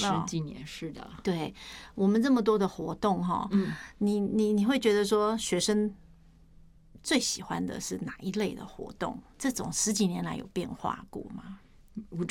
10几年，是的。 对，我们这么多的活动哈，你会觉得说学生最喜欢的是哪一类的活动？这种10几年来有变化过吗？ 我